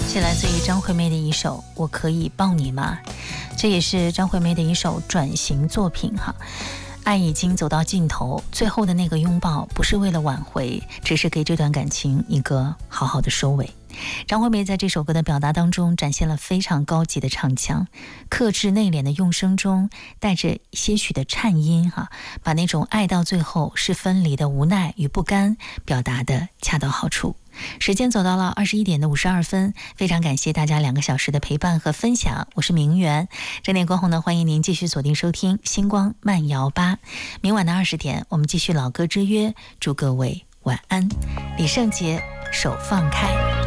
是来自于张惠妹的一首《我可以抱你吗》，这也是张惠妹的一首转型作品哈。爱已经走到尽头，最后的那个拥抱不是为了挽回，只是给这段感情一个好好的收尾。张惠妹在这首歌的表达当中展现了非常高级的唱腔，克制内敛的用声中带着些许的颤音把那种爱到最后是分离的无奈与不甘表达的恰到好处。时间走到了21点的52分，非常感谢大家2个小时的陪伴和分享，我是明媛。这点过后呢，欢迎您继续锁定收听星光慢摇吧，明晚的20点我们继续老歌之约，祝各位晚安。李圣杰，手放开。